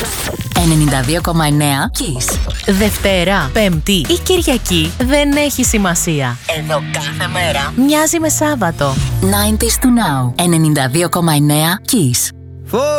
92,9 Kiss. Δευτέρα, Πέμπτη ή Κυριακή δεν έχει σημασία. Εδώ κάθε μέρα μοιάζει με Σάββατο. 90s to now. 92,9 Kiss.